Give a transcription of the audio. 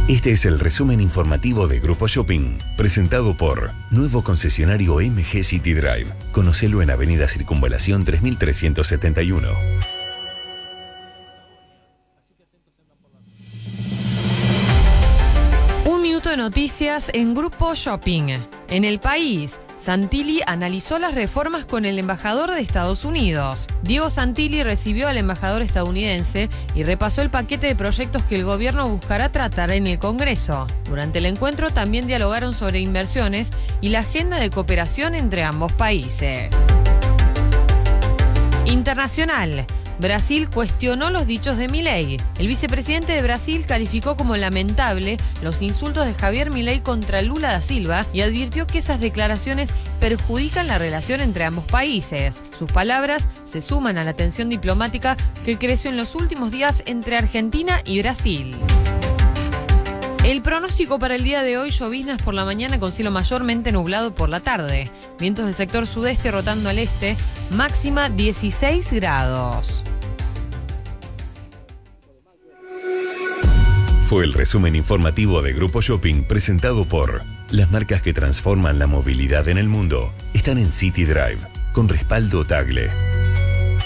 Este es el resumen informativo de Grupo Shopping, presentado por Nuevo Concesionario MG City Drive. Conocelo en Avenida Circunvalación 3371. Un minuto de noticias en Grupo Shopping. En el país, Santilli analizó las reformas con el embajador de Estados Unidos. Diego Santilli recibió al embajador estadounidense y repasó el paquete de proyectos que el gobierno buscará tratar en el Congreso. Durante el encuentro también dialogaron sobre inversiones y la agenda de cooperación entre ambos países. Internacional. Brasil cuestionó los dichos de Milei. El vicepresidente de Brasil calificó como lamentable los insultos de Javier Milei contra Lula da Silva y advirtió que esas declaraciones perjudican la relación entre ambos países. Sus palabras se suman a la tensión diplomática que creció en los últimos días entre Argentina y Brasil. El pronóstico para el día de hoy: lloviznas por la mañana con cielo mayormente nublado por la tarde. Vientos del sector sudeste rotando al este, máxima 16 grados. Fue el resumen informativo de Grupo Shopping presentado por las marcas que transforman la movilidad en el mundo. Están en City Drive, con respaldo Tagle.